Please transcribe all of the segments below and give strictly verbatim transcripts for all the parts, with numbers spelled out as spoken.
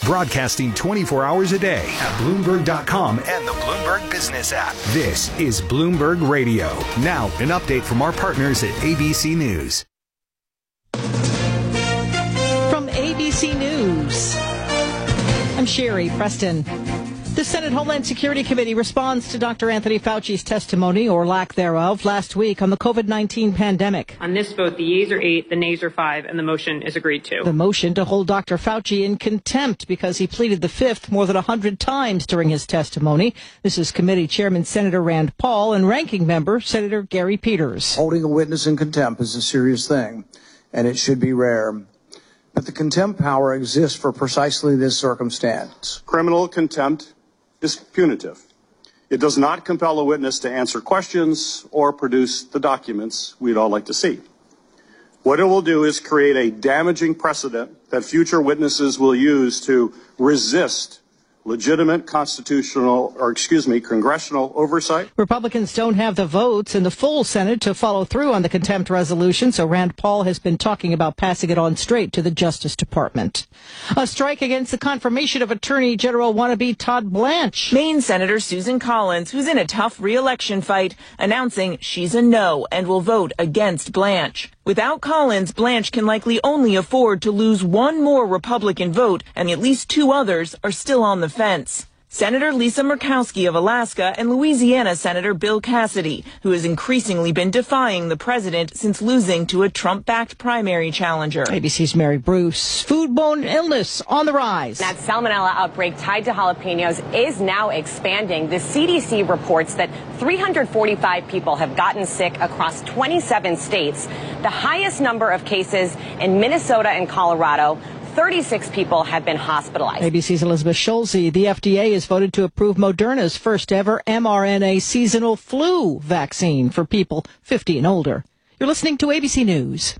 broadcasting twenty-four hours a day at Bloomberg dot com and the Bloomberg Business app. This is Bloomberg Radio. Now, an update from our partners at A B C News. From A B C News, I'm Sherry Preston. The Senate Homeland Security Committee responds to Doctor Anthony Fauci's testimony, or lack thereof, last week on the COVID nineteen pandemic. On this vote, the yeas are eight, the nays are five, and the motion is agreed to. The motion to hold Doctor Fauci in contempt because he pleaded the fifth more than one hundred times during his testimony. This is Committee Chairman Senator Rand Paul and Ranking Member Senator Gary Peters. Holding a witness in contempt is a serious thing, and it should be rare. But the contempt power exists for precisely this circumstance. Criminal contempt is punitive. It does not compel a witness to answer questions or produce the documents we'd all like to see. What it will do is create a damaging precedent that future witnesses will use to resist legitimate constitutional, or excuse me, congressional oversight. Republicans don't have the votes in the full Senate to follow through on the contempt resolution, so Rand Paul has been talking about passing it on straight to the Justice Department. A strike against the confirmation of Attorney General wannabe Todd Blanche. Maine Senator Susan Collins, who's in a tough re-election fight, announcing she's a no and will vote against Blanche. Without Collins, Blanche can likely only afford to lose one more Republican vote, and at least two others are still on the fence. Senator Lisa Murkowski of Alaska and Louisiana Senator Bill Cassidy, who has increasingly been defying the president since losing to a Trump-backed primary challenger. A B C's Mary Bruce. Foodborne illness on the rise. That salmonella outbreak tied to jalapenos is now expanding. The C D C reports that three hundred forty-five people have gotten sick across twenty-seven states, the highest number of cases in Minnesota and Colorado. thirty-six people have been hospitalized. A B C's Elizabeth Schulze. The F D A has voted to approve Moderna's first ever mRNA seasonal flu vaccine for people fifty and older. You're listening to A B C News.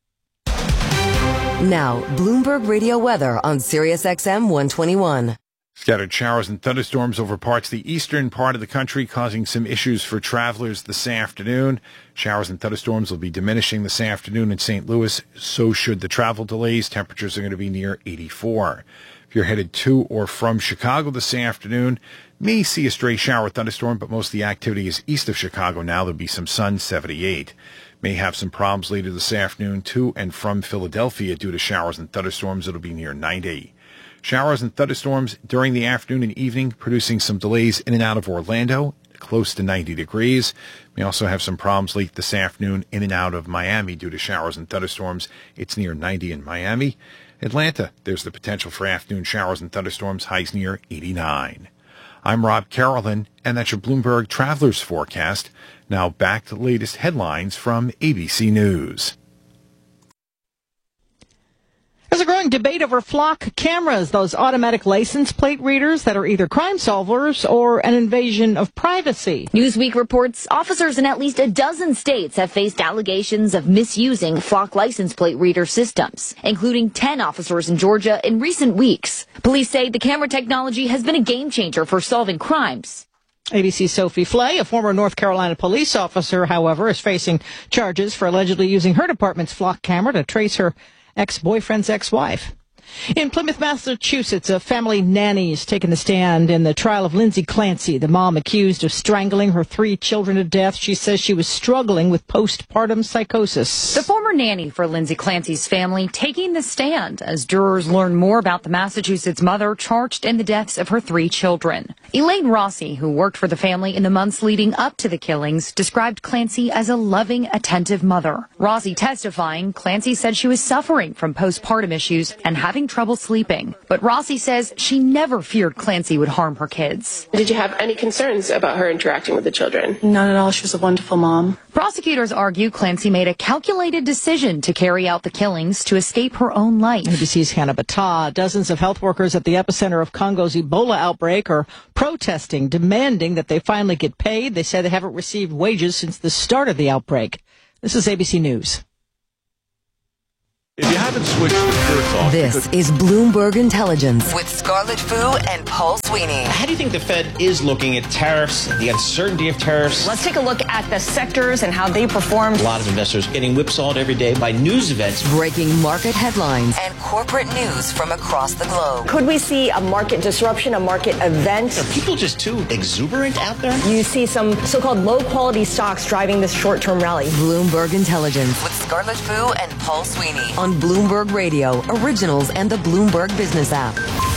Now, Bloomberg Radio weather on Sirius X M one twenty-one. Scattered showers and thunderstorms over parts of the eastern part of the country, causing some issues for travelers this afternoon. Showers and thunderstorms will be diminishing this afternoon in Saint Louis. So should the travel delays. Temperatures are going to be near eighty-four. If you're headed to or from Chicago this afternoon, may see a stray shower thunderstorm, but most of the activity is east of Chicago now. There'll be some sun, seventy-eight. May have some problems later this afternoon to and from Philadelphia due to showers and thunderstorms. It'll be near ninety. Showers and thunderstorms during the afternoon and evening, producing some delays in and out of Orlando, close to ninety degrees. May also have some problems late this afternoon in and out of Miami due to showers and thunderstorms. It's near ninety in Miami. Atlanta, there's the potential for afternoon showers and thunderstorms, highs near eighty-nine. I'm Rob Carolyn, and that's your Bloomberg Travelers Forecast. Now back to the latest headlines from A B C News. There's a growing debate over flock cameras, those automatic license plate readers that are either crime solvers or an invasion of privacy. Newsweek reports officers in at least a dozen states have faced allegations of misusing flock license plate reader systems, including ten officers in Georgia in recent weeks. Police say the camera technology has been a game changer for solving crimes. A B C's Sophie Flay, a former North Carolina police officer, however, is facing charges for allegedly using her department's flock camera to trace her ex-boyfriend's ex-wife. In Plymouth, Massachusetts, a family nanny is taking the stand in the trial of Lindsay Clancy, the mom accused of strangling her three children to death. She says she was struggling with postpartum psychosis. The former nanny for Lindsay Clancy's family taking the stand as jurors learn more about the Massachusetts mother charged in the deaths of her three children. Elaine Rossi, who worked for the family in the months leading up to the killings, described Clancy as a loving, attentive mother. Rossi testifying, Clancy said she was suffering from postpartum issues and having trouble sleeping. But Rossi says she never feared Clancy would harm her kids. Did you have any concerns about her interacting with the children? Not at all. She was a wonderful mom. Prosecutors argue Clancy made a calculated decision to carry out the killings to escape her own life. A B C's Hannah Battah. Dozens of health workers at the epicenter of Congo's Ebola outbreak are protesting, demanding that they finally get paid. They say they haven't received wages since the start of the outbreak. This is A B C News. If you haven't switched the shirts off... This is Bloomberg Intelligence with Scarlett Fu and Paul Sweeney. How do you think the Fed is looking at tariffs, the uncertainty of tariffs? Let's take a look at the sectors and how they performed. A lot of investors getting whipsawed every day by news events. Breaking market headlines and corporate news from across the globe. Could we see a market disruption, a market event? Are people just too exuberant out there? You see some so-called low-quality stocks driving this short-term rally. Bloomberg Intelligence with Scarlett Fu and Paul Sweeney on Bloomberg Radio, Originals, and the Bloomberg Business app.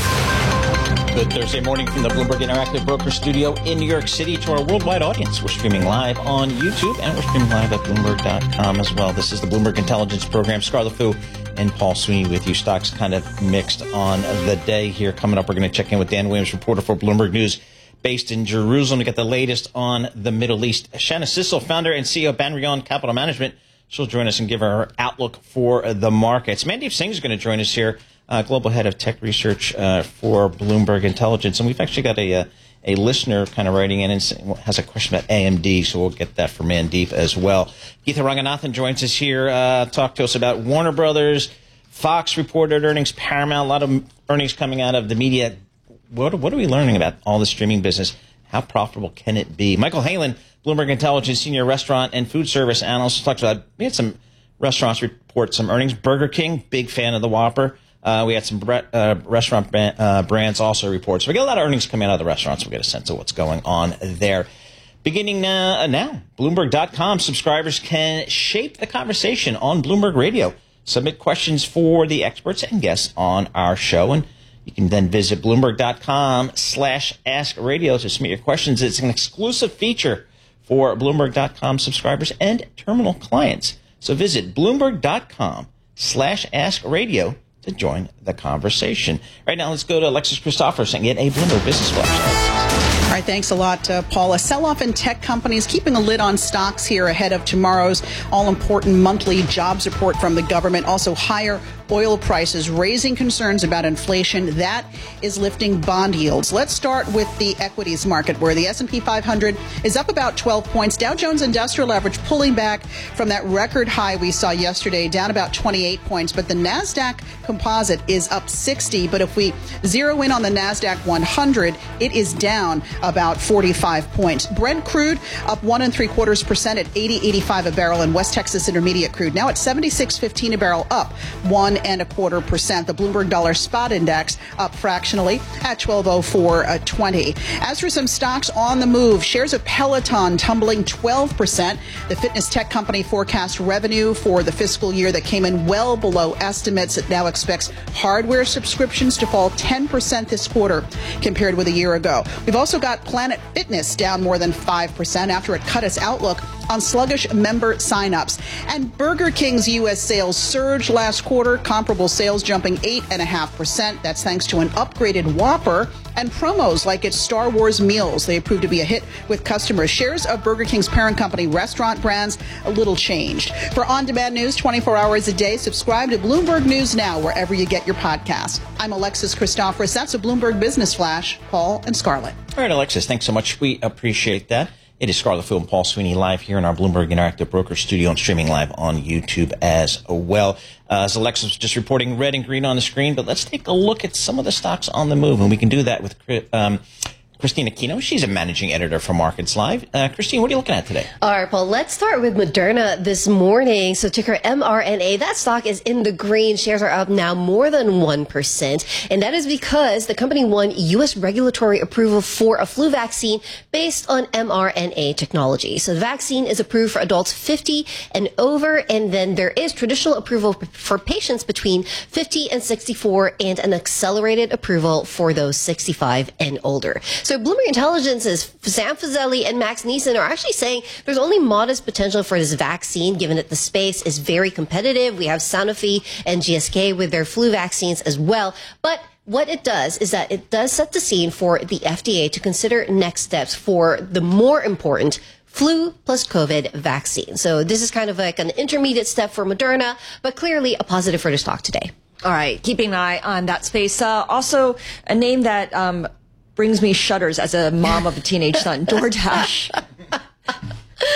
Good Thursday morning from the Bloomberg Interactive Broker Studio in New York City to our worldwide audience. We're streaming live on YouTube and we're streaming live at Bloomberg dot com as well. This is the Bloomberg Intelligence Program. Scarlett Fu and Paul Sweeney with you. Stocks kind of mixed on the day here. Coming up, we're going to check in with Dan Williams, reporter for Bloomberg News, based in Jerusalem, to get the latest on the Middle East. Shanna Sissel, founder and C E O of Banrion Capital Management. She'll join us and give her outlook for the markets. Mandeep Singh is going to join us here, uh, global head of tech research uh, for Bloomberg Intelligence. And we've actually got a, a, a listener kind of writing in and has a question about A M D, so we'll get that from Mandeep as well. Geetha Ranganathan joins us here, uh, talk to us about Warner Brothers. Fox reported earnings, Paramount, a lot of earnings coming out of the media. What, what are we learning about all the streaming business? How profitable can it be? Michael Halen, Bloomberg Intelligence senior restaurant and food service analyst, talked about, we had some restaurants report some earnings. Burger King, big fan of the Whopper. Uh, we had some bre- uh, restaurant brand, uh, brands also report. So we get a lot of earnings coming out of the restaurants. We'll get a sense of what's going on there. Beginning uh, now, Bloomberg dot com subscribers can shape the conversation on Bloomberg Radio. Submit questions for the experts and guests on our show, and you can then visit Bloomberg dot com slash ask radio to submit your questions. It's an exclusive feature for Bloomberg dot com subscribers and terminal clients. So visit Bloomberg dot com slash ask radio to join the conversation. Right now, let's go to Alexis Christophers and get a Bloomberg Business Flash. All right, thanks a lot, uh, Paul. A sell-off in tech companies keeping a lid on stocks here ahead of tomorrow's all-important monthly jobs report from the government. Also, higher oil prices raising concerns about inflation. That is lifting bond yields. Let's start with the equities market, where the S and P five hundred is up about twelve points. Dow Jones Industrial Average pulling back from that record high we saw yesterday, down about twenty-eight points. But the NASDAQ Composite is up sixty. But if we zero in on the NASDAQ one hundred, it is down about forty-five points. Brent crude up one and three quarters percent at eighty eighty-five a barrel, and West Texas Intermediate crude now at seventy-six fifteen a barrel, up one and a quarter percent. The Bloomberg Dollar Spot Index up fractionally at twelve oh four twenty. As for some stocks on the move, shares of Peloton tumbling twelve percent. The fitness tech company forecast revenue for the fiscal year that came in well below estimates. It now expects hardware subscriptions to fall ten percent this quarter compared with a year ago. We've also got Planet Fitness down more than five percent after it cut its outlook on sluggish member signups. And Burger King's U S sales surged last quarter, comparable sales jumping eight point five percent. That's thanks to an upgraded Whopper and promos like its Star Wars meals. They proved to be a hit with customers. Shares of Burger King's parent company Restaurant Brands a little changed. For on-demand news twenty-four hours a day, subscribe to Bloomberg News Now wherever you get your podcasts. I'm Alexis Christophers. That's a Bloomberg Business Flash. Paul and Scarlett. All right, Alexis, thanks so much. We appreciate that. It is Scarlett Fu and Paul Sweeney live here in our Bloomberg Interactive Broker Studio and streaming live on YouTube as well. Uh, as Alexis was just reporting, red and green on the screen, but let's take a look at some of the stocks on the move, and we can do that with um, Christine Aquino. She's a managing editor for Markets Live. Uh, Christine, what are you looking at today? All right, Paul, let's start with Moderna this morning. So ticker M R N A, that stock is in the green. Shares are up now more than one percent. And that is because the company won U S regulatory approval for a flu vaccine based on M R N A technology. So the vaccine is approved for adults fifty and over. And then there is traditional approval for patients between fifty and sixty-four and an accelerated approval for those sixty-five and older. So Bloomberg Intelligence's Sam Fazeli and Max Neeson are actually saying there's only modest potential for this vaccine, given that the space is very competitive. We have Sanofi and G S K with their flu vaccines as well. But what it does is that it does set the scene for the F D A to consider next steps for the more important flu plus COVID vaccine. So this is kind of like an intermediate step for Moderna, but clearly a positive for the stock today. All right, keeping an eye on that space. Uh, also, a name that um, brings me shudders as a mom of a teenage son, DoorDash.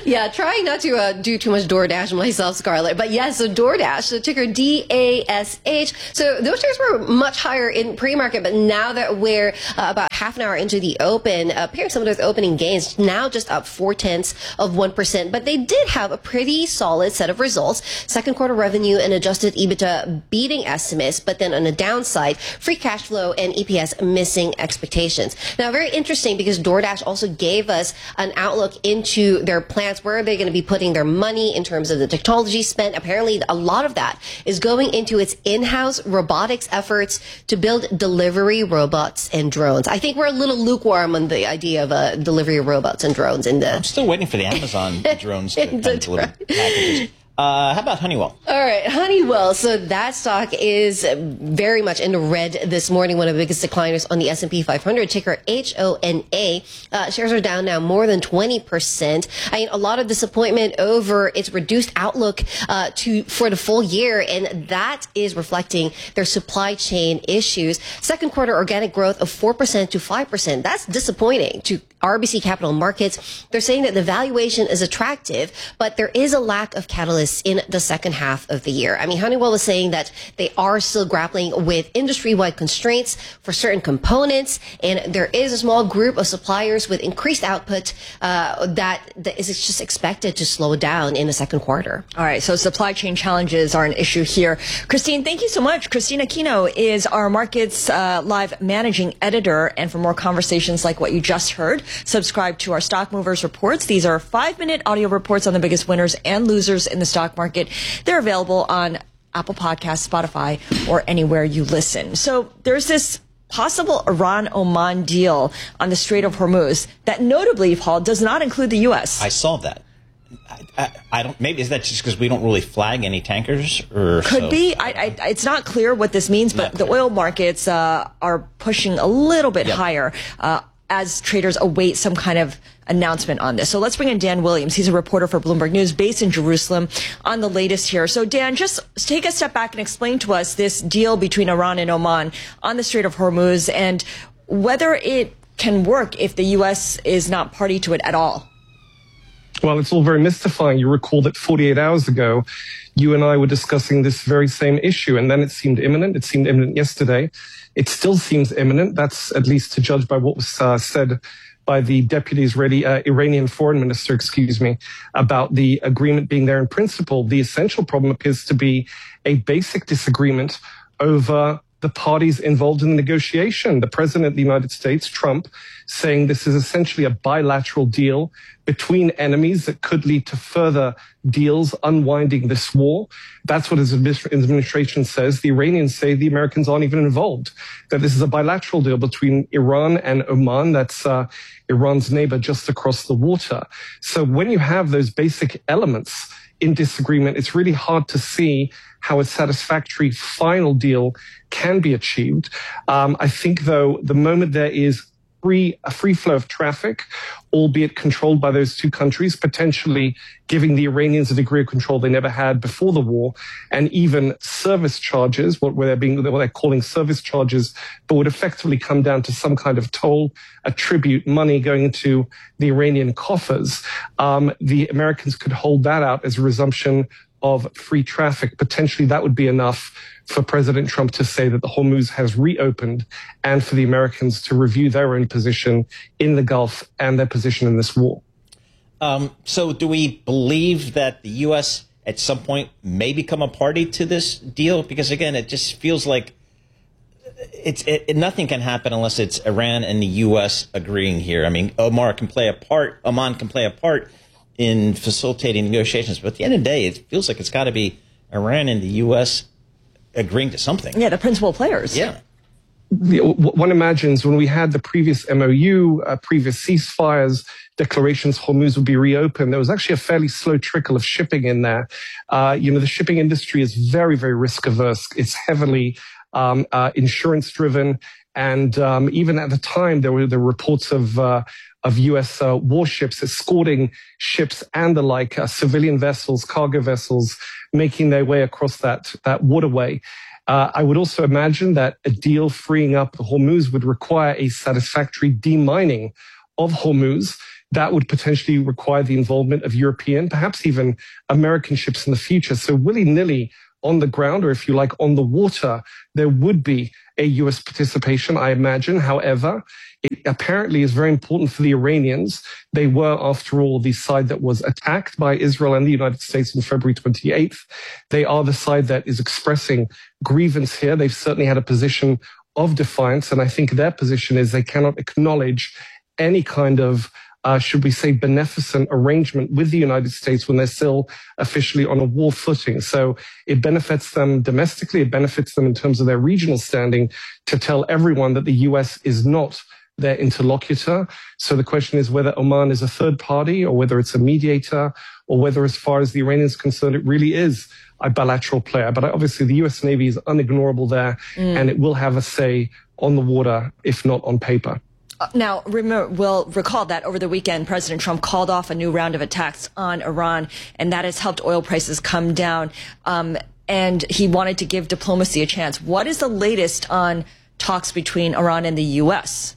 Yeah, trying not to uh, do too much DoorDash myself, Scarlett. But yes, so DoorDash, the ticker D A S H. So those shares were much higher in pre-market, but now that we're uh, about half an hour into the open, uh, appearing some of those opening gains, now just up four tenths of one percent. But they did have a pretty solid set of results. Second quarter revenue and adjusted EBITDA beating estimates, but then on the downside, free cash flow and E P S missing expectations. Now, very interesting because DoorDash also gave us an outlook into their plans. Where are they going to be putting their money in terms of the technology spent? Apparently, a lot of that is going into its in-house robotics efforts to build delivery robots and drones. I think we're a little lukewarm on the idea of uh, delivery robots and drones in the... I'm still waiting for the Amazon drones to come deliver packages. Uh, how about Honeywell? All right, Honeywell. So that stock is very much in the red this morning, one of the biggest decliners on the S and P five hundred, ticker H O N A. Uh, shares are down now more than twenty percent. I mean, a lot of disappointment over its reduced outlook uh, to for the full year, and that is reflecting their supply chain issues. Second quarter organic growth of four percent to five percent. That's disappointing to R B C Capital Markets. They're saying that the valuation is attractive, but there is a lack of catalyst in the second half of the year. I mean, Honeywell is saying that they are still grappling with industry-wide constraints for certain components, and there is a small group of suppliers with increased output uh, that, that is just expected to slow down in the second quarter. All right, so supply chain challenges are an issue here. Christine, thank you so much. Christine Aquino is our Markets uh, Live managing editor, and for more conversations like what you just heard, subscribe to our Stock Movers reports. These are five-minute audio reports on the biggest winners and losers in the stock market. They're available on Apple Podcasts, Spotify, or anywhere you listen. So there's this possible Iran-Oman deal on the Strait of Hormuz that notably, Paul, does not include the U S. I saw that. I, I, I don't. Maybe is that just because we don't really flag any tankers, or could so? be? I, I, it's not clear what this means, but the oil markets uh, are pushing a little bit yep. higher uh, as traders await some kind of announcement on this. So let's bring in Dan Williams. He's a reporter for Bloomberg News based in Jerusalem on the latest here. So Dan, just take a step back and explain to us this deal between Iran and Oman on the Strait of Hormuz and whether it can work if the U S is not party to it at all. Well, it's all very mystifying. You recall that forty-eight hours ago, you and I were discussing this very same issue, and then it seemed imminent. It seemed imminent yesterday. It still seems imminent. That's at least to judge by what was uh, said by the deputy Israeli, uh, Iranian foreign minister, excuse me, about the agreement being there in principle. The essential problem appears to be a basic disagreement over the parties involved in the negotiation. The president of the United States, Trump, saying this is essentially a bilateral deal between enemies that could lead to further deals unwinding this war. That's what his administration says. The Iranians say the Americans aren't even involved, that this is a bilateral deal between Iran and Oman. That's uh, Iran's neighbor just across the water. So when you have those basic elements in disagreement, it's really hard to see how a satisfactory final deal can be achieved. Um, I think, though, the moment there is free, a free flow of traffic, albeit controlled by those two countries, potentially giving the Iranians a degree of control they never had before the war, and even service charges, what they're being, what they're calling service charges, but would effectively come down to some kind of toll, a tribute, money going into the Iranian coffers. Um, the Americans could hold that out as a resumption of free traffic. Potentially that would be enough for President Trump to say that the Hormuz has reopened, and for the Americans to review their own position in the Gulf and their position in this war. Um, so do we believe that the U S at some point may become a party to this deal? Because, again, it just feels like it's it, it, nothing can happen unless it's Iran and the U S agreeing here. I mean, Omar can play a part, Oman can play a part in facilitating negotiations, but at the end of the day, it feels like it's got to be Iran and the U S agreeing to something. Yeah, the principal players. Yeah. One imagines when we had the previous M O U, uh, previous ceasefires, declarations Hormuz would be reopened, there was actually a fairly slow trickle of shipping in there. Uh, you know, the shipping industry is very, very risk averse. It's heavily um, uh, insurance driven. And um, even at the time, there were the reports of uh, of U S uh, warships escorting ships and the like, uh, civilian vessels, cargo vessels, making their way across that that waterway. Uh, I would also imagine that a deal freeing up the Hormuz would require a satisfactory demining of Hormuz. that would potentially require the involvement of European, perhaps even American ships in the future. So willy-nilly on the ground, or if you like, on the water, there would be a U S participation, I imagine. However, it apparently is very important for the Iranians. They were, after all, the side that was attacked by Israel and the United States on February twenty-eighth. They are the side that is expressing grievance here. They've certainly had a position of defiance, and I think their position is they cannot acknowledge any kind of Uh, should we say, beneficent arrangement with the United States when they're still officially on a war footing. So it benefits them domestically, it benefits them in terms of their regional standing to tell everyone that the U S is not their interlocutor. So the question is whether Oman is a third party or whether it's a mediator or whether, as far as the Iranians are concerned, it really is a bilateral player. But obviously the U S Navy is unignorable there, mm. and it will have a say on the water, if not on paper. Now, remember, we'll recall that over the weekend, President Trump called off a new round of attacks on Iran, and that has helped oil prices come down. Um, and he wanted to give diplomacy a chance. What is the latest on talks between Iran and the U S?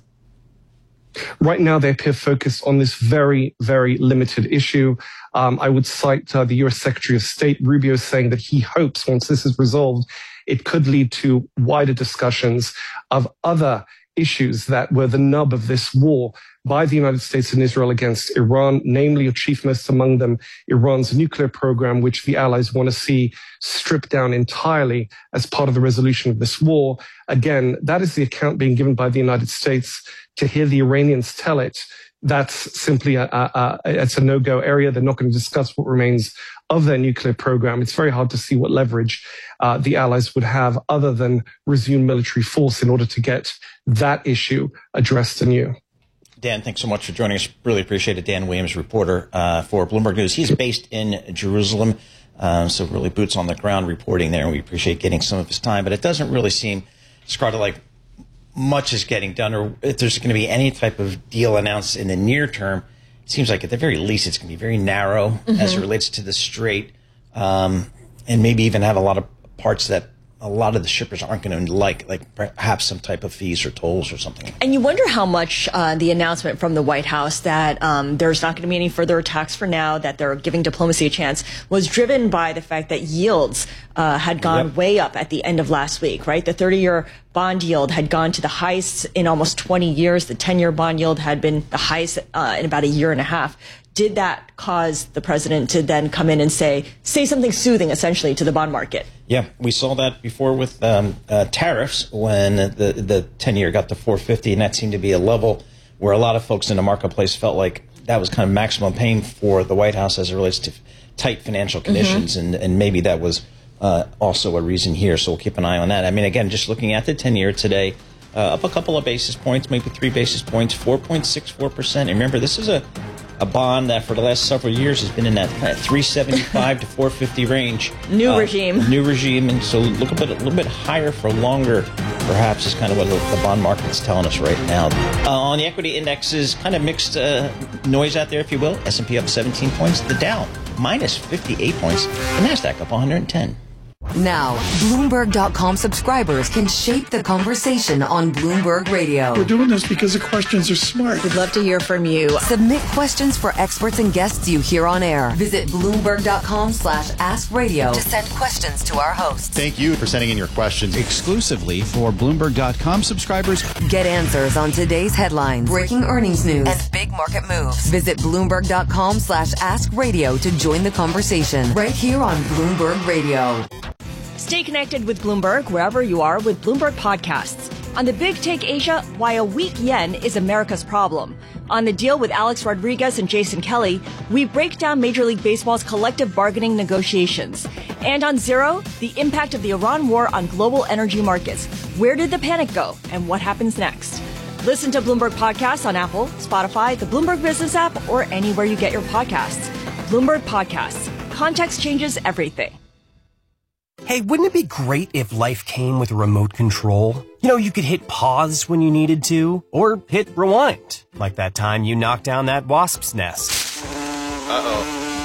Right now, they appear focused on this very, very limited issue. Um, I would cite uh, the U S Secretary of State, Rubio, saying that he hopes once this is resolved, it could lead to wider discussions of other issues that were the nub of this war by the United States and Israel against Iran, namely, chiefmost among them, Iran's nuclear program, which the allies want to see stripped down entirely as part of the resolution of this war. Again, that is the account being given by the United States. To hear the Iranians tell it, that's simply a, a, a, it's a no-go area. They're not going to discuss what remains of their nuclear program. It's very hard to see what leverage uh, the allies would have other than resume military force in order to get that issue addressed anew. Dan, thanks so much for joining us. Really appreciate it. Dan Williams, reporter uh, for Bloomberg News. He's based in Jerusalem, um, so really boots on the ground reporting there, and we appreciate getting some of his time. But it doesn't really seem, Scarlett, like much is getting done, or if there's going to be any type of deal announced in the near term. It seems like at the very least it's going to be very narrow mm-hmm. as it relates to the Strait, um, and maybe even have a lot of parts that a lot of the shippers aren't going to like, like perhaps some type of fees or tolls or something. And you wonder how much uh, the announcement from the White House that um, there's not going to be any further attacks for now, that they're giving diplomacy a chance, was driven by the fact that yields uh, had gone yep. way up at the end of last week, right? The thirty-year bond yield had gone to the highest in almost twenty years. The ten-year bond yield had been the highest uh, in about a year and a half. Did that cause the president to then come in and say, say something soothing, essentially, to the bond market? Yeah, we saw that before with um, uh, tariffs when the the ten-year got to four fifty, and that seemed to be a level where a lot of folks in the marketplace felt like that was kind of maximum pain for the White House as it relates to tight financial conditions, mm-hmm. and, and maybe that was uh, also a reason here. So we'll keep an eye on that. I mean, again, just looking at the ten-year today, uh, up a couple of basis points, maybe three basis points, four point six four percent. And remember, this is a a bond that for the last several years has been in that kind of three seventy-five to four fifty range. New uh, regime. New regime. And so look a, bit, a little bit higher for longer, perhaps, is kind of what the, the bond market's telling us right now. Uh, on the equity indexes, kind of mixed uh, noise out there, if you will. S and P up seventeen points. The Dow minus fifty-eight points. The NASDAQ up one hundred ten. Now, Bloomberg dot com subscribers can shape the conversation on Bloomberg Radio. We're doing this because the questions are smart. We'd love to hear from you. Submit questions for experts and guests you hear on air. Visit Bloomberg dot com slash ask radio to send questions to our hosts. Thank you for sending in your questions exclusively for Bloomberg dot com subscribers. Get answers on today's headlines, breaking earnings news, and big market moves. Visit Bloomberg dot com slash ask radio to join the conversation right here on Bloomberg Radio. Stay connected with Bloomberg wherever you are with Bloomberg Podcasts. On the Big Take Asia, why a weak yen is America's problem. On The Deal with Alex Rodriguez and Jason Kelly, we break down Major League Baseball's collective bargaining negotiations. And on Zero, the impact of the Iran war on global energy markets. Where did the panic go and what happens next? Listen to Bloomberg Podcasts on Apple, Spotify, the Bloomberg Business app, or anywhere you get your podcasts. Bloomberg Podcasts. Context changes everything. Hey, wouldn't it be great if life came with a remote control? You know, you could hit pause when you needed to, or hit rewind, like that time you knocked down that wasp's nest. Uh-oh.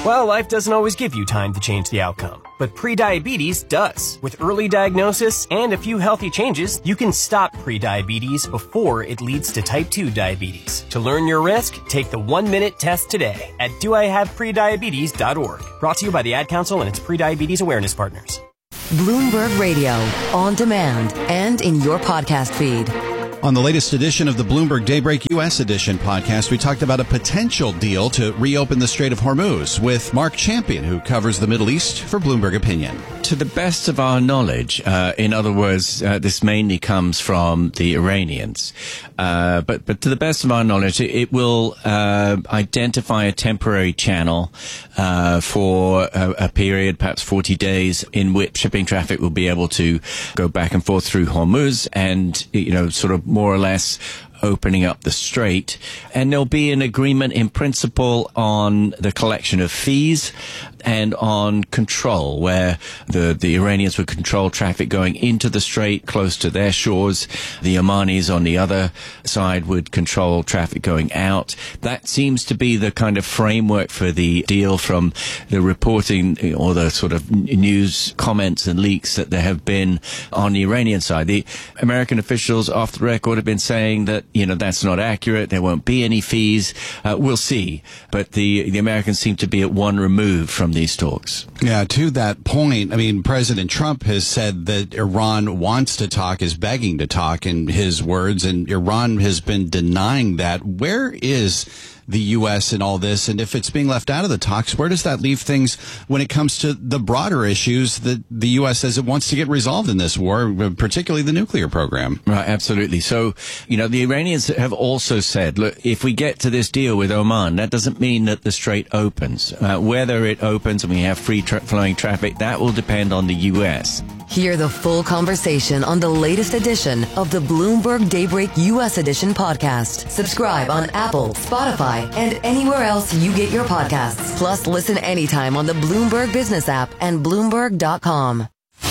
Well, life doesn't always give you time to change the outcome, but prediabetes does. With early diagnosis and a few healthy changes, you can stop prediabetes before it leads to type two diabetes. To learn your risk, take the one-minute test today at do I have prediabetes dot org. Brought to you by the Ad Council and its prediabetes awareness partners. Bloomberg Radio, on demand and in your podcast feed. On the latest edition of the Bloomberg Daybreak U S Edition podcast, we talked about a potential deal to reopen the Strait of Hormuz with Mark Champion, who covers the Middle East for Bloomberg Opinion. To the best of our knowledge, uh, in other words, uh, this mainly comes from the Iranians, uh, but but to the best of our knowledge, it, it will uh, identify a temporary channel uh, for a, a period, perhaps forty days, in which shipping traffic will be able to go back and forth through Hormuz and, you know, sort of more or less opening up the strait. And there'll be an agreement in principle on the collection of fees and on control, where the, the Iranians would control traffic going into the strait close to their shores. The Omanis on the other side would control traffic going out. That seems to be the kind of framework for the deal from the reporting or the sort of news comments and leaks that there have been on the Iranian side. The American officials off the record have been saying that, you know, that's not accurate. There won't be any fees. Uh, we'll see. But the, the Americans seem to be at one remove from these talks. Yeah, to that point, I mean, President Trump has said that Iran wants to talk, is begging to talk in his words, and Iran has been denying that. Where is the U S in all this? And if it's being left out of the talks, where does that leave things when it comes to the broader issues that the U S says it wants to get resolved in this war, particularly the nuclear program? Right, absolutely. So, you know, the Iranians have also said, look, if we get to this deal with Oman, that doesn't mean that the strait opens. Uh, whether it opens and we have free tra- flowing traffic, that will depend on the U S. Hear the full conversation on the latest edition of the Bloomberg Daybreak U S Edition podcast. Subscribe on Apple, Spotify, and anywhere else you get your podcasts. Plus, listen anytime on the Bloomberg Business app and Bloomberg dot com.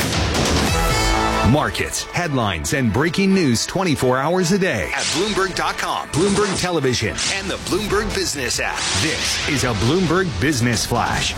Markets, headlines, and breaking news twenty-four hours a day at Bloomberg dot com, Bloomberg Television, and the Bloomberg Business app. This is a Bloomberg Business Flash.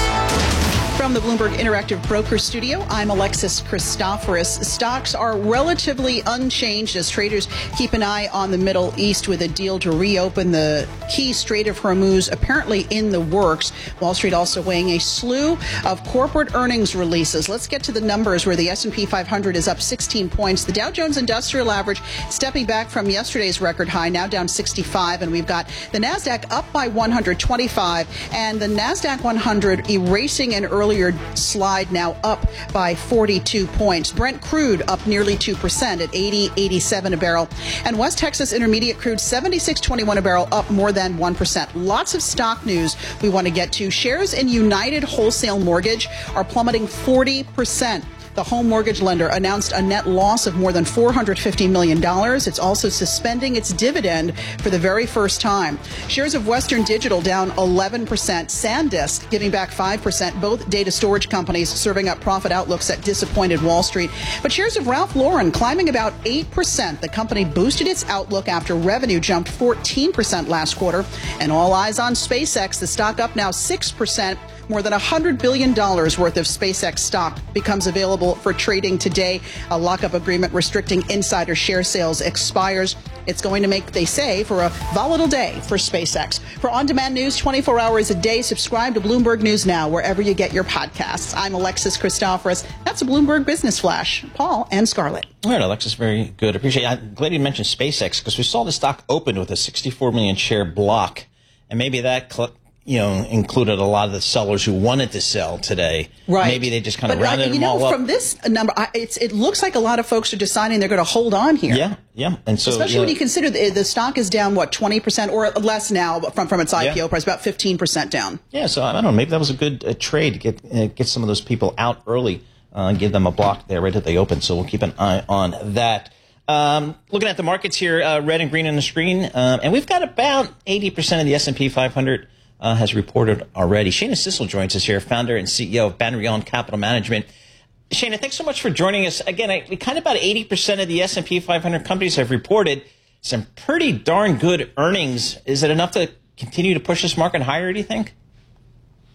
From the Bloomberg Interactive Broker Studio, I'm Alexis Christoforous. Stocks are relatively unchanged as traders keep an eye on the Middle East with a deal to reopen the key Strait of Hormuz apparently in the works. Wall Street also weighing a slew of corporate earnings releases. Let's get to the numbers where the S and P five hundred is up sixteen points. The Dow Jones Industrial Average stepping back from yesterday's record high, now down sixty-five. And we've got the NASDAQ up by one hundred twenty-five and the NASDAQ one hundred erasing an early Earlier slide, now up by forty-two points. Brent crude up nearly two percent at eighty eighty-seven a barrel. And West Texas Intermediate crude seventy-six twenty-one a barrel, up more than one percent. Lots of stock news we want to get to. Shares in United Wholesale Mortgage are plummeting forty percent. The home mortgage lender announced a net loss of more than four hundred fifty million dollars. It's also suspending its dividend for the very first time. Shares of Western Digital down eleven percent. SanDisk giving back five percent. Both data storage companies serving up profit outlooks that disappointed Wall Street. But shares of Ralph Lauren climbing about eight percent. The company boosted its outlook after revenue jumped fourteen percent last quarter. And all eyes on SpaceX. The stock up now six percent. More than one hundred billion dollars worth of SpaceX stock becomes available for trading today. A lockup agreement restricting insider share sales expires. It's going to make, they say, for a volatile day for SpaceX. For on-demand news twenty-four hours a day, subscribe to Bloomberg News Now, wherever you get your podcasts. I'm Alexis Christoforous. That's a Bloomberg Business Flash. Paul and Scarlett. All right, Alexis, very good. Appreciate it. I'm glad you mentioned SpaceX because we saw the stock open with a sixty-four million share block. And maybe that cl- you know, included a lot of the sellers who wanted to sell today. Right. Maybe they just kind of but, rounded uh, you them know, all up. From this number, I, it's, it looks like a lot of folks are deciding they're going to hold on here. Yeah, yeah. And so, especially you know, when you consider the, the stock is down, what, twenty percent or less now from, from its I P O yeah. price, about fifteen percent down. Yeah, so I don't know, maybe that was a good uh, trade to get, uh, get some of those people out early uh, and give them a block there right at the open. So we'll keep an eye on that. Um, looking at the markets here, uh, red and green on the screen, um, and we've got about eighty percent of the S and P five hundred Uh, has reported already. Shana Sissel joins us here, founder and C E O of Banrion Capital Management. Shana, thanks so much for joining us. Again, I, kind of about eighty percent of the S and P five hundred companies have reported some pretty darn good earnings. Is it enough to continue to push this market higher, do you think?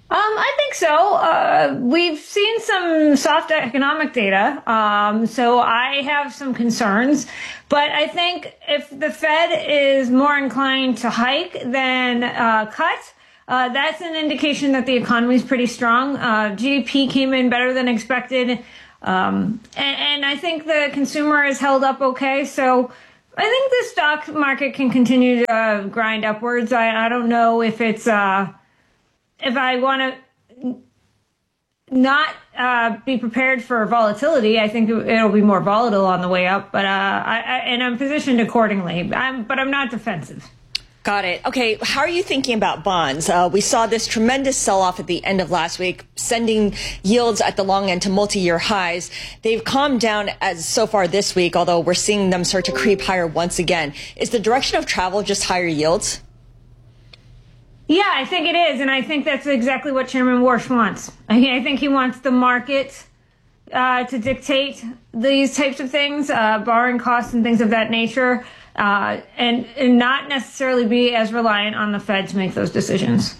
Um, I think so. Uh, we've seen some soft economic data, um, so I have some concerns. But I think if the Fed is more inclined to hike than uh, cut, uh, that's an indication that the economy is pretty strong. Uh, G D P came in better than expected, um, and, and I think the consumer is held up okay. So I think the stock market can continue to uh, grind upwards. I, I don't know if it's... Uh, If I want to not uh, be prepared for volatility, I think it'll be more volatile on the way up. But uh, I, I, and I'm positioned accordingly. I'm, but I'm not defensive. Got it. Okay, how are you thinking about bonds? Uh, we saw this tremendous sell-off at the end of last week, sending yields at the long end to multi-year highs. They've calmed down as so far this week, although we're seeing them start to creep higher once again. Is the direction of travel just higher yields? Yeah, I think it is, and I think that's exactly what Chairman Warsh wants. I, I think he wants the market uh, to dictate these types of things, uh, borrowing costs and things of that nature, uh, and, and not necessarily be as reliant on the Fed to make those decisions.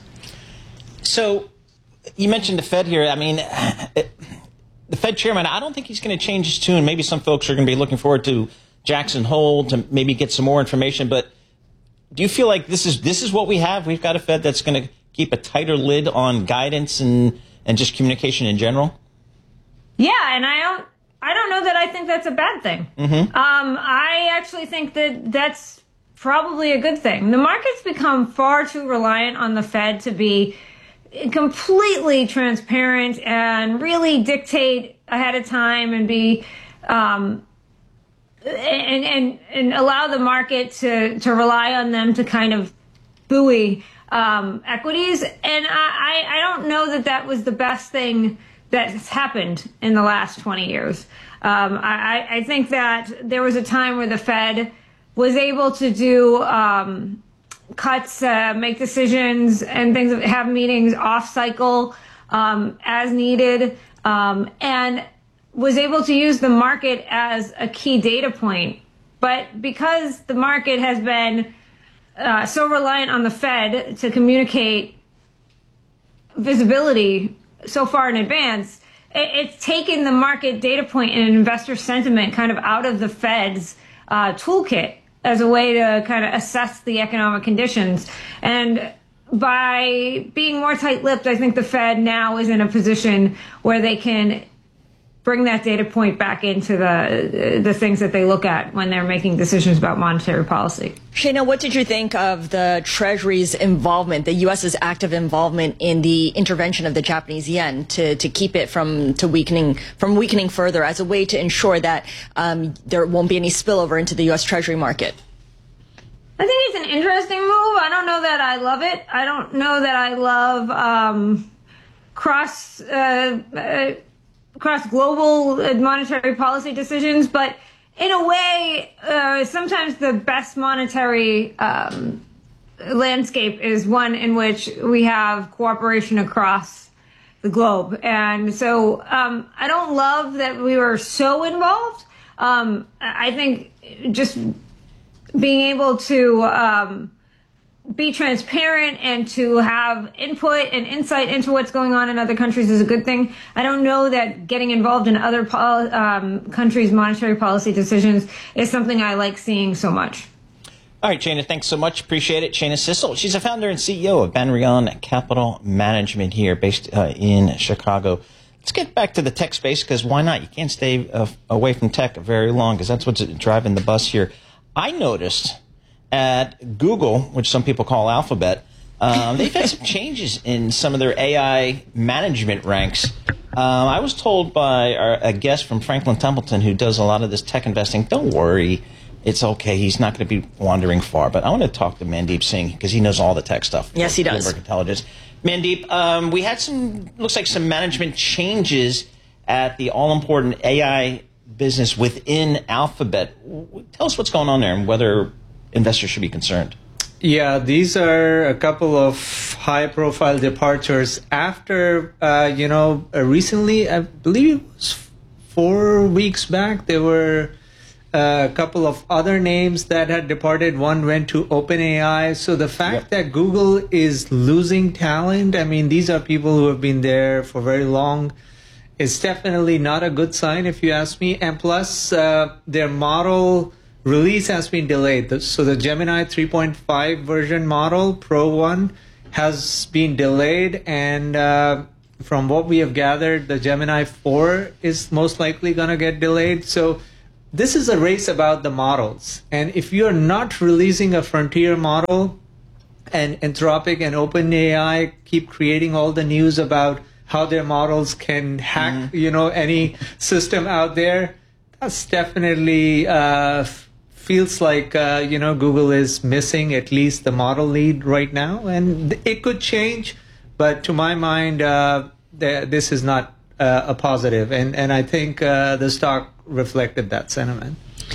So you mentioned the Fed here. I mean, it, the Fed chairman, I don't think he's going to change his tune. Maybe some folks are going to be looking forward to Jackson Hole to maybe get some more information, but do you feel like this is this is what we have? We've got a Fed that's going to keep a tighter lid on guidance and, and just communication in general? Yeah, and I don't I don't know that I think that's a bad thing. Mm-hmm. Um, I actually think that that's probably a good thing. The market's become far too reliant on the Fed to be completely transparent and really dictate ahead of time and be um, And, and and allow the market to, to rely on them to kind of buoy um, equities. And I, I don't know that that was the best thing that's happened in the last twenty years. Um, I, I think that there was a time where the Fed was able to do um, cuts, uh, make decisions and things, have meetings off cycle um, as needed. Um, and was able to use the market as a key data point. But because the market has been uh, so reliant on the Fed to communicate visibility so far in advance, it, it's taken the market data point and investor sentiment kind of out of the Fed's uh, toolkit as a way to kind of assess the economic conditions. And by being more tight-lipped, I think the Fed now is in a position where they can bring that data point back into the the things that they look at when they're making decisions about monetary policy. Shana, what did you think of the Treasury's involvement, the U S's active involvement in the intervention of the Japanese yen to, to keep it from to weakening from weakening further as a way to ensure that um, there won't be any spillover into the U S Treasury market? I think it's an interesting move. I don't know that I love it. I don't know that I love um, cross. Uh, uh, across global monetary policy decisions, but in a way, uh, sometimes the best monetary um, landscape is one in which we have cooperation across the globe. And so um, I don't love that we were so involved. Um, I think just being able to um, be transparent and to have input and insight into what's going on in other countries is a good thing. I don't know that getting involved in other pol- um, countries' monetary policy decisions is something I like seeing so much. All right, Shana, thanks so much. Appreciate it. Shana Sissel, she's a founder and C E O of Banrion Capital Management here based uh, in Chicago. Let's get back to the tech space, because why not? You can't stay uh, away from tech very long, because that's what's driving the bus here. I noticed at Google, which some people call Alphabet, um, they've had some changes in some of their A I management ranks. Um, I was told by our, a guest from Franklin Templeton, who does a lot of this tech investing, don't worry, it's okay. He's not going to be wandering far. But I want to talk to Mandeep Singh, because he knows all the tech stuff. Yes, he does. Bloomberg Intelligence. Mandeep, um, we had some, looks like some management changes at the all-important A I business within Alphabet. Tell us what's going on there and whether investors should be concerned. Yeah, these are a couple of high-profile departures after, uh, you know, uh, recently, I believe it was four weeks back, they were Uh, a couple of other names that had departed. One went to OpenAI. So the fact yep. that Google is losing talent, I mean, these are people who have been there for very long. It's definitely not a good sign, if you ask me. And plus, uh, their model release has been delayed. So the Gemini three point five version model, Pro one, has been delayed. And uh, from what we have gathered, the Gemini four is most likely going to get delayed. So this is a race about the models. And if you're not releasing a frontier model, and Anthropic and OpenAI keep creating all the news about how their models can hack, mm-hmm. you know, any system out there, that's definitely uh, feels like, uh, you know, Google is missing at least the model lead right now. And it could change, but to my mind, uh, th- this is not uh, a positive. And, and I think uh, the stock reflected that sentiment.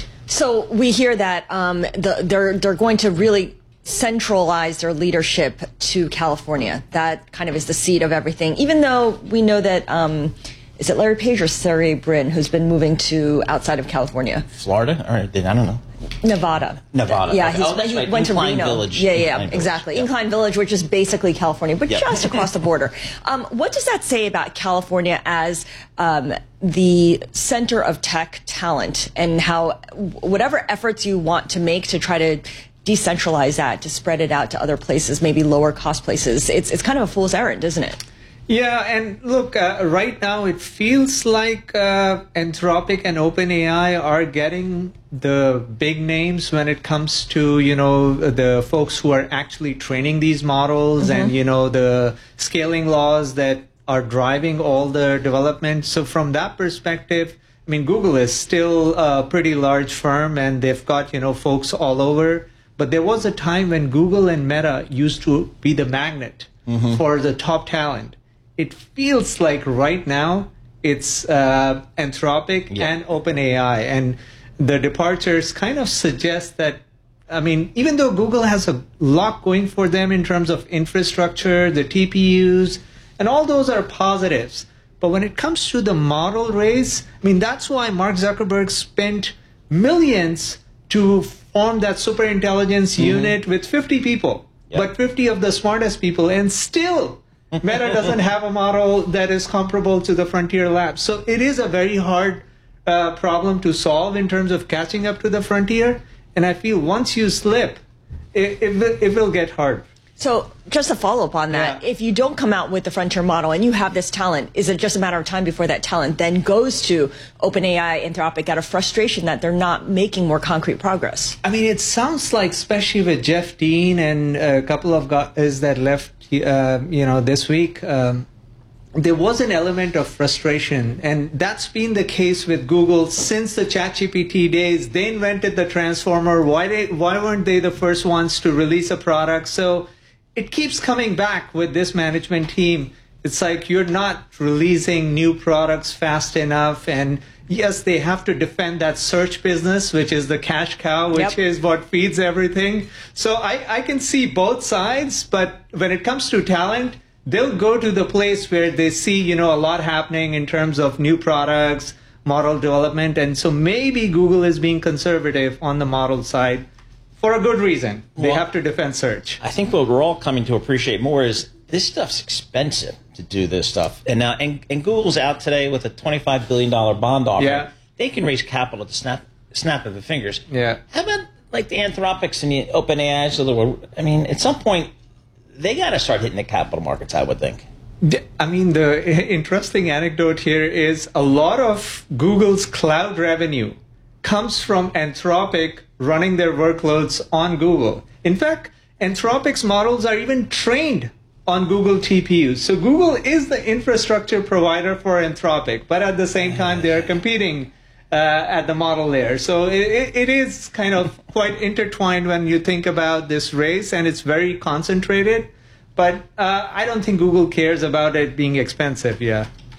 So we hear that um, the, they're they're going to really centralize their leadership to California. That kind of is the seed of everything. Even though we know that um, is it Larry Page or Sergey Brin who's been moving to outside of California, Florida, or I don't know. Nevada. Nevada. Yeah, okay. he's, oh, that's he right. went Incline to Reno. Village. Yeah, yeah, Incline exactly. Village. Incline Village, which is basically California, but yep. just across the border. Um, what does that say about California as um, the center of tech talent, and how whatever efforts you want to make to try to decentralize that, to spread it out to other places, maybe lower cost places, it's it's kind of a fool's errand, isn't it? Yeah, and look, uh, right now it feels like uh, Anthropic and OpenAI are getting the big names when it comes to, you know, the folks who are actually training these models mm-hmm. and, you know, the scaling laws that are driving all the development. So from that perspective, I mean, Google is still a pretty large firm and they've got, you know, folks all over. But there was a time when Google and Meta used to be the magnet mm-hmm. for the top talent. It feels like right now it's uh, Anthropic yeah. and OpenAI, and the departures kind of suggest that, I mean, even though Google has a lot going for them in terms of infrastructure, the T P Us, and all those are positives. But when it comes to the model race, I mean, that's why Mark Zuckerberg spent millions to form that superintelligence mm-hmm. unit with fifty people, yep. but fifty of the smartest people, and still Meta doesn't have a model that is comparable to the frontier labs. So it is a very hard uh, problem to solve in terms of catching up to the frontier. And I feel once you slip, it, it, will, it will get hard. So just a follow-up on that, yeah. if you don't come out with the frontier model and you have this talent, is it just a matter of time before that talent then goes to OpenAI, Anthropic, out of frustration that they're not making more concrete progress? I mean, it sounds like, especially with Jeff Dean and a couple of guys that left, uh, you know, this week, um, there was an element of frustration. And that's been the case with Google since the ChatGPT days. They invented the transformer. Why, they, why weren't they the first ones to release a product? So it keeps coming back with this management team. It's like you're not releasing new products fast enough. And yes, they have to defend that search business, which is the cash cow, which yep. is what feeds everything. So I, I can see both sides. But when it comes to talent, they'll go to the place where they see, you know, a lot happening in terms of new products, model development. And so maybe Google is being conservative on the model side. For a good reason. They well, have to defend search. I think what we're all coming to appreciate more is this stuff's expensive to do this stuff. And now, and, and Google's out today with a twenty-five billion dollars bond offer. Yeah. They can raise capital at the snap, snap of the fingers. Yeah. How about like the Anthropics and the OpenAIs of the world? I mean, at some point, they got to start hitting the capital markets, I would think. I mean, the interesting anecdote here is a lot of Google's cloud revenue comes from Anthropic running their workloads on Google. In fact, Anthropic's models are even trained on Google T P Us. So Google is the infrastructure provider for Anthropic, but at the same time, they are competing uh, at the model layer. So it, it is kind of quite intertwined when you think about this race, and it's very concentrated. But uh, I don't think Google cares about it being expensive, yeah.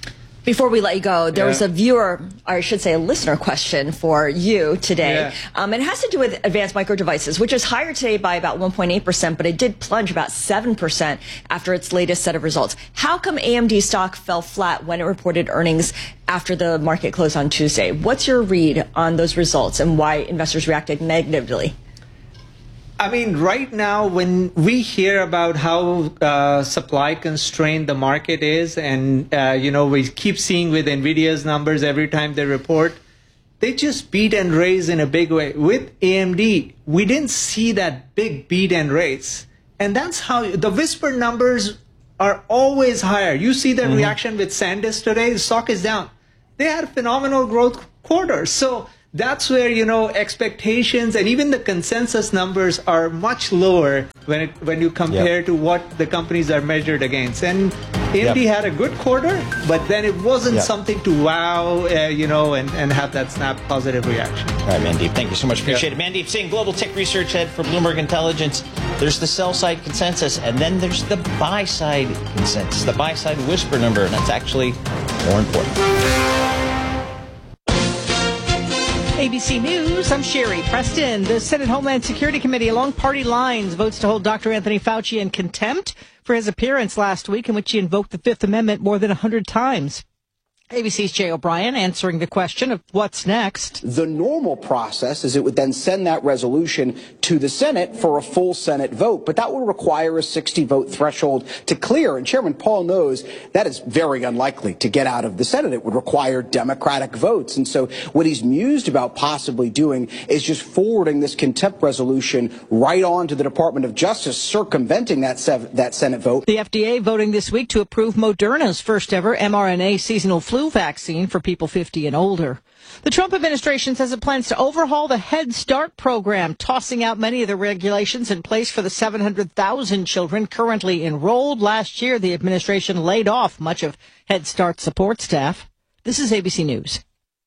Before we let you go, there Yeah. was a viewer, or I should say a listener question for you today. Yeah. Um, and it has to do with advanced micro devices, which is higher today by about one point eight percent, but it did plunge about seven percent after its latest set of results. How come A M D stock fell flat when it reported earnings after the market closed on Tuesday? What's your read on those results and why investors reacted negatively? I mean, right now, when we hear about how uh, supply constrained the market is, and, uh, you know, we keep seeing with NVIDIA's numbers every time they report, they just beat and raise in a big way. With A M D, we didn't see that big beat and raise. And that's how the whisper numbers are always higher. You see that mm-hmm. reaction with SanDisk today, the stock is down. They had a phenomenal growth quarter. So that's where, you know, expectations and even the consensus numbers are much lower when it when you compare yep. to what the companies are measured against. And A M D yep. had a good quarter, but then it wasn't yep. something to wow, uh, you know, and, and have that snap positive reaction. All right, Mandeep, thank you so much. Appreciate yep. it. Mandeep Singh, Global Tech Research Head for Bloomberg Intelligence. There's the sell side consensus, and then there's the buy side consensus, the buy side whisper number, and that's actually more important. A B C News, I'm Sherry Preston. The Senate Homeland Security Committee, along party lines, votes to hold Doctor Anthony Fauci in contempt for his appearance last week in which he invoked the Fifth Amendment more than one hundred times. A B C's Jay O'Brien answering the question of what's next. The normal process is it would then send that resolution to the Senate for a full Senate vote, but that would require a sixty vote threshold to clear. And Chairman Paul knows that is very unlikely to get out of the Senate. It would require Democratic votes. And so what he's mused about possibly doing is just forwarding this contempt resolution right on to the Department of Justice, circumventing that, sev- that Senate vote. The F D A voting this week to approve Moderna's first ever mRNA seasonal flu vaccine for people fifty and older. The Trump administration says it plans to overhaul the Head Start program, tossing out many of the regulations in place for the seven hundred thousand children currently enrolled. Last year, the administration laid off much of Head Start support staff. This is A B C News.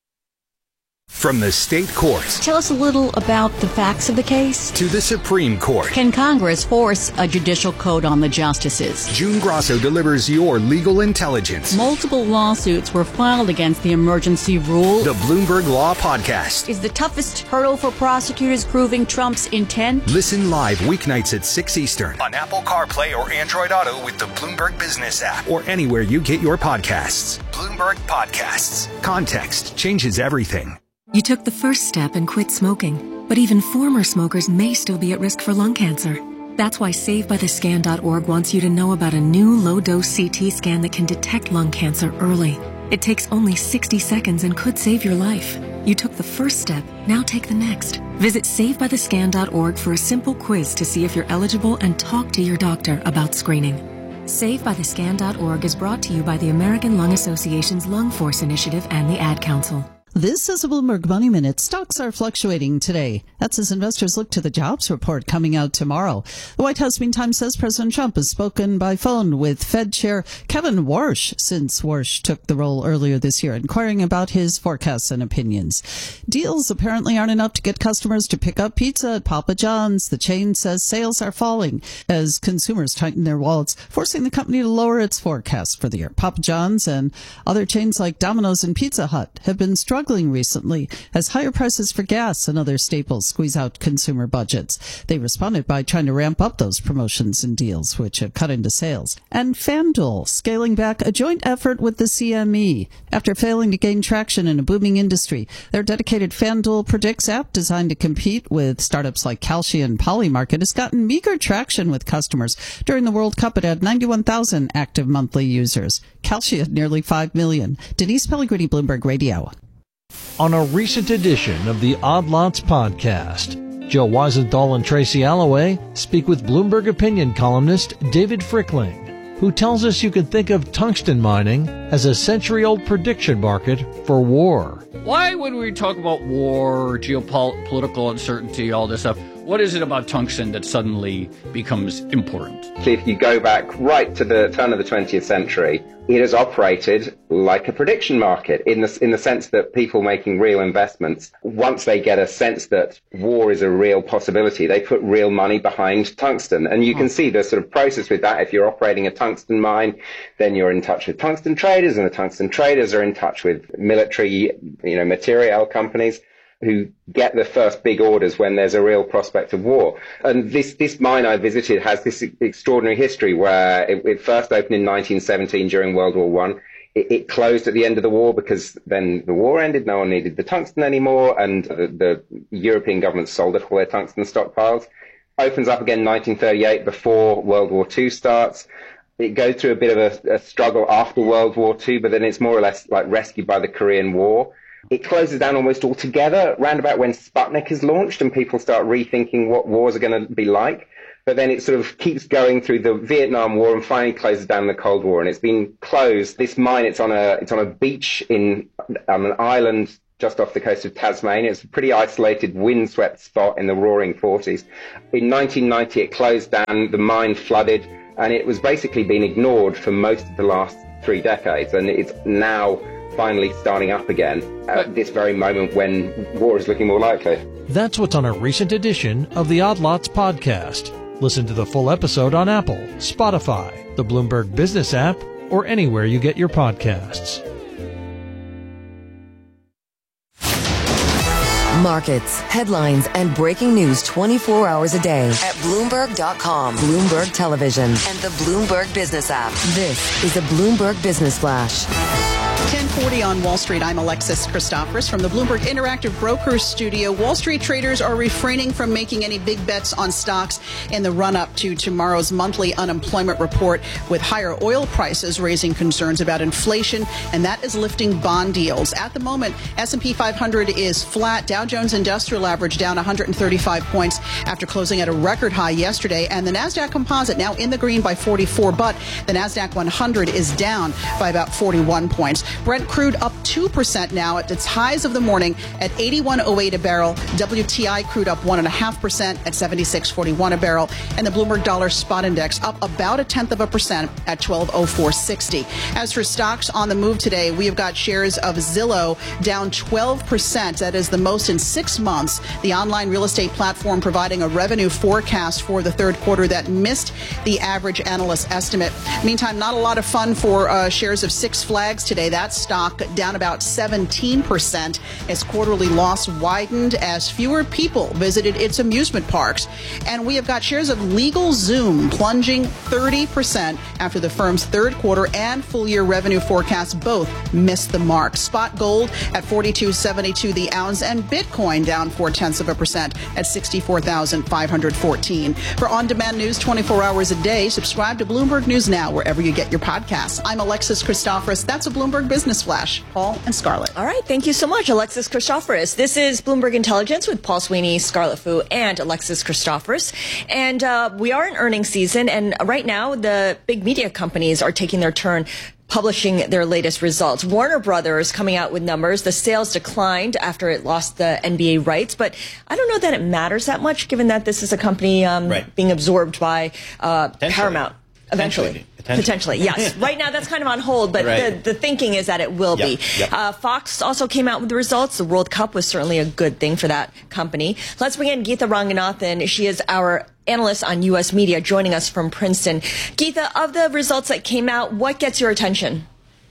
From the state courts. Tell us a little about the facts of the case. To the Supreme Court. Can Congress force a judicial code on the justices? June Grosso delivers your legal intelligence. Multiple lawsuits were filed against the emergency rule. The Bloomberg Law Podcast. Is the toughest hurdle for prosecutors proving Trump's intent? Listen live weeknights at six Eastern on Apple CarPlay or Android Auto with the Bloomberg Business app or anywhere you get your podcasts. Bloomberg Podcasts. Context changes everything. You took the first step and quit smoking, but even former smokers may still be at risk for lung cancer. That's why Save By The Scan dot org wants you to know about a new low-dose C T scan that can detect lung cancer early. It takes only sixty seconds and could save your life. You took the first step, now take the next. Visit Save By The Scan dot org for a simple quiz to see if you're eligible and talk to your doctor about screening. Save By The Scan dot org is brought to you by the American Lung Association's Lung Force Initiative and the Ad Council. This is a Bloomberg Money Minute. Stocks are fluctuating today. That's as investors look to the jobs report coming out tomorrow. The White House, meantime, says President Trump has spoken by phone with Fed Chair Kevin Warsh since Warsh took the role earlier this year, inquiring about his forecasts and opinions. Deals apparently aren't enough to get customers to pick up pizza at Papa John's. The chain says sales are falling as consumers tighten their wallets, forcing the company to lower its forecast for the year. Papa John's and other chains like Domino's and Pizza Hut have been struggling recently as higher prices for gas and other staples squeeze out consumer budgets. They responded by trying to ramp up those promotions and deals, which have cut into sales. And FanDuel scaling back a joint effort with the C M E. After failing to gain traction in a booming industry, their dedicated FanDuel Predicts app designed to compete with startups like Kalshi and Polymarket has gotten meager traction with customers. During the World Cup, it had ninety-one thousand active monthly users. Kalshi had nearly five million. Denise Pellegrini, Bloomberg Radio. On a recent edition of the Odd Lots podcast, Joe Weisenthal and Tracy Alloway speak with Bloomberg opinion columnist David Frickling, who tells us you can think of tungsten mining as a century-old prediction market for war. Why would we talk about war, geopolitical uncertainty, all this stuff? what is it about tungsten that suddenly becomes important? If you go back right to the turn of the twentieth century, it has operated like a prediction market in the, in the sense that people making real investments, once they get a sense that war is a real possibility, they put real money behind tungsten. And you can see the sort of process with that. If you're operating a tungsten mine, then you're in touch with tungsten traders, and the tungsten traders are in touch with military, you know, material companies who get the first big orders when there's a real prospect of war. And this, this mine I visited has this extraordinary history where it, it first opened in nineteen seventeen during World War One. It, it closed at the end of the war because then the war ended, no one needed the tungsten anymore, and the, the European government sold off all their tungsten stockpiles. Opens up again in nineteen thirty-eight before World War Two starts. It goes through a bit of a, a struggle after World War Two, but then it's more or less like rescued by the Korean War. It closes down almost altogether round about when Sputnik is launched and people start rethinking what wars are going to be like. But then it sort of keeps going through the Vietnam War and finally closes down the Cold War. And it's been closed. This mine, it's on a it's on a beach in on an island just off the coast of Tasmania. It's a pretty isolated, windswept spot in the roaring forties. In nineteen ninety, it closed down. The mine flooded, and it was basically been ignored for most of the last three decades. And it's now finally starting up again at this very moment when war is looking more likely. That's what's on a recent edition of the Odd Lots podcast. Listen to the full episode on Apple, Spotify, the Bloomberg Business app, or anywhere you get your podcasts. Markets, headlines, and breaking news twenty-four hours a day at Bloomberg dot com, Bloomberg Television, and the Bloomberg Business app. This is a Bloomberg Business Flash. ten forty on Wall Street. I'm Alexis Christoforous from the Bloomberg Interactive Brokers Studio. Wall Street traders are refraining from making any big bets on stocks in the run-up to tomorrow's monthly unemployment report, with higher oil prices raising concerns about inflation, and that is lifting bond yields. At the moment, S and P five hundred is flat. Dow Jones Industrial Average down one hundred thirty-five points after closing at a record high yesterday, and the NASDAQ Composite now in the green by forty-four, but the NASDAQ one hundred is down by about forty-one points. Brent crude up two percent now at its highs of the morning at eighty-one oh eight a barrel. W T I crude up one point five percent at seventy-six forty-one a barrel. And the Bloomberg Dollar Spot Index up about a tenth of a percent at twelve oh four sixty. As for stocks on the move today, we have got shares of Zillow down twelve percent. That is the most in six months. The online real estate platform providing a revenue forecast for the third quarter that missed the average analyst estimate. Meantime, not a lot of fun for uh, shares of Six Flags today. That stock down about seventeen percent as quarterly loss widened as fewer people visited its amusement parks. And we have got shares of LegalZoom plunging thirty percent after the firm's third quarter and full year revenue forecasts both missed the mark. Spot gold at forty-two seventy-two the ounce, and Bitcoin down four tenths of a percent at sixty-four thousand five hundred fourteen. For on-demand news twenty-four hours a day, subscribe to Bloomberg News Now wherever you get your podcasts. I'm Alexis Christoforous. That's a Bloomberg Business Flash. Paul and Scarlett. All right. Thank you so much, Alexis Christoforous. This is Bloomberg Intelligence with Paul Sweeney, Scarlett Fu, and Alexis Christoforous. And uh, we are in earnings season, and right now the big media companies are taking their turn publishing their latest results. Warner Brothers coming out with numbers. The sales declined after it lost the N B A rights, but I don't know that it matters that much given that this is a company um, right. being absorbed by uh, Paramount. Eventually. Potentially, Potentially yes. Right now, that's kind of on hold, but right. the, the thinking is that it will yep. be. Yep. Uh, Fox also came out with the results. The World Cup was certainly a good thing for that company. Let's bring in Geetha Ranganathan. She is our analyst on U S media, joining us from Princeton. Geetha, of the results that came out, what gets your attention?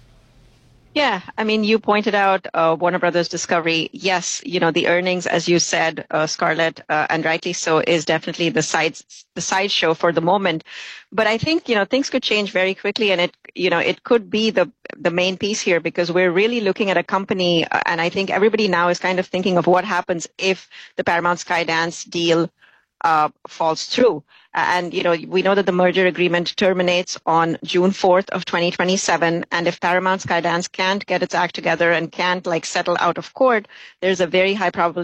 Yeah, I mean, you pointed out uh, Warner Brothers Discovery. Yes, you know, the earnings, as you said, uh, Scarlett, uh, and rightly so, is definitely the side the sideshow for the moment. But I think, you know, things could change very quickly, and it, you know, it could be the the main piece here, because we're really looking at a company, uh, and I think everybody now is kind of thinking of what happens if the Paramount Skydance deal uh, falls through. And, you know, we know that the merger agreement terminates on June fourth of twenty twenty-seven. And if Paramount Skydance can't get its act together and can't like settle out of court, there's a very high probability that,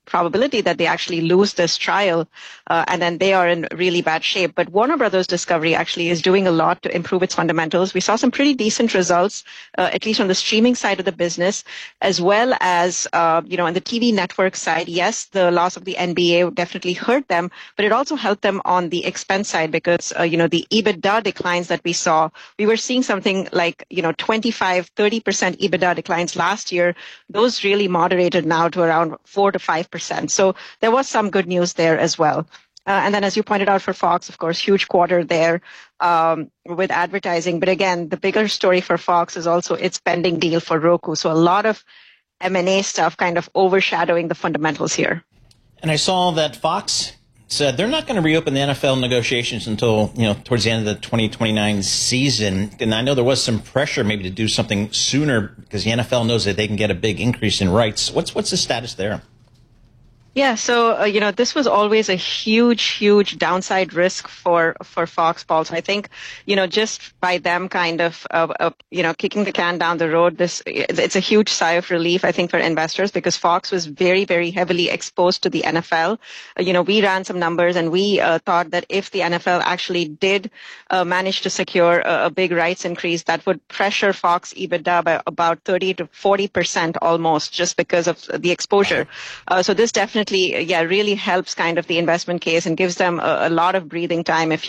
probability that they actually lose this trial, uh, and then they are in really bad shape. But Warner Brothers Discovery actually is doing a lot to improve its fundamentals. We saw some pretty decent results, uh, at least on the streaming side of the business, as well as, uh, you know, on the T V network side. Yes, the loss of the N B A definitely hurt them, but it also helped them on the expense side because, uh, you know, the EBITDA declines that we saw, we were seeing something like, you know, twenty-five, thirty percent EBITDA declines last year. Those really moderated now to around four to five percent. So there was some good news there as well. Uh, and then, as you pointed out, for Fox, of course, huge quarter there um, with advertising. But again, the bigger story for Fox is also its pending deal for Roku. So a lot of M and A stuff kind of overshadowing the fundamentals here. And I saw that Fox said they're not going to reopen the N F L negotiations until, you know, towards the end of the twenty twenty-nine season. And I know there was some pressure maybe to do something sooner because the N F L knows that they can get a big increase in rights. What's what's the status there? Yeah, so, uh, you know, this was always a huge, huge downside risk for, for Fox, Paul. So I think, you know, just by them kind of, uh, uh, you know, kicking the can down the road, this, it's a huge sigh of relief, I think, for investors because Fox was very, very heavily exposed to the N F L. Uh, you know, we ran some numbers and we uh, thought that if the N F L actually did uh, manage to secure a, a big rights increase, that would pressure Fox EBITDA by about thirty to forty percent almost just because of the exposure. Uh, so this definitely yeah, really helps kind of the investment case and gives them a, a lot of breathing time if